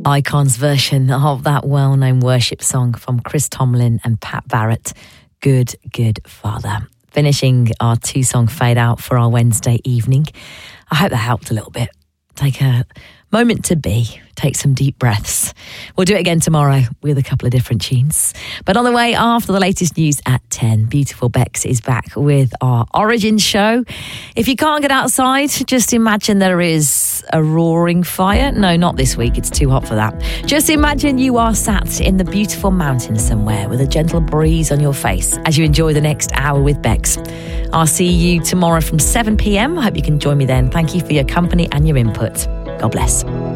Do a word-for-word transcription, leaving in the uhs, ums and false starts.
Icons version of that well-known worship song from Chris Tomlin and Pat Barrett, Good, Good Father. Finishing our two-song fade-out for our Wednesday evening. I hope that helped a little bit. Take a moment to be, take some deep breaths. We'll do it again tomorrow with a couple of different tunes. But on the way after the latest news at ten, Beautiful Bex is back with our Origin show. If you can't get outside, just imagine there is a roaring fire. No, not this week. It's too hot for that. Just imagine you are sat in the beautiful mountains somewhere with a gentle breeze on your face as you enjoy the next hour with Bex. I'll see you tomorrow from seven p.m. I hope you can join me then. Thank you for your company and your input. God bless.